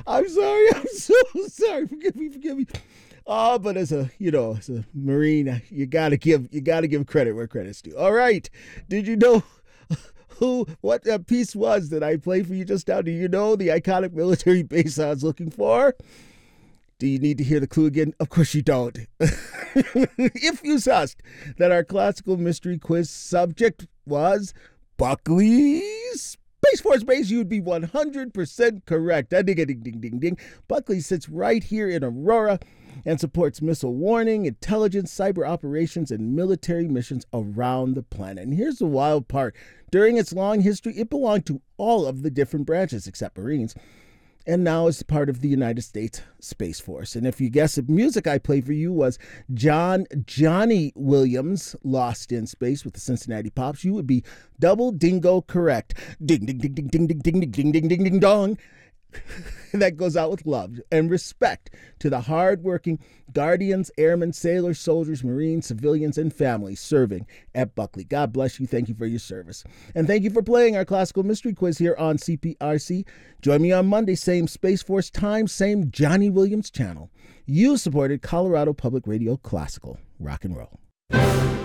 I'm sorry. I'm so sorry. Forgive me. Oh, but as a Marine, you gotta give credit where credit's due. All right. Did you know what that piece was that I played for you just now? Do you know the iconic military base I was looking for? Do you need to hear the clue again? Of course you don't. If you sussed that our classical mystery quiz subject was Buckley's Space Force Base, you'd be 100% correct. Ding, ding, ding, ding, ding. Buckley sits right here in Aurora and supports missile warning, intelligence, cyber operations, and military missions around the planet. And here's the wild part. During its long history, it belonged to all of the different branches except Marines, and now is part of the United States Space Force. And if you guess the music I played for you was Johnny Williams, Lost in Space with the Cincinnati Pops, you would be double dingo correct. Ding, ding, ding, ding, ding, ding, ding, ding, ding, ding, ding, dong. That goes out with love and respect to the hardworking Guardians, Airmen, Sailors, Soldiers, Marines, civilians, and families serving at Buckley. God bless you. Thank you for your service. And thank you for playing our classical mystery quiz here on CPRC. Join me on Monday, same Space Force time, same Johnny Williams channel. You supported Colorado Public Radio Classical Rock and Roll.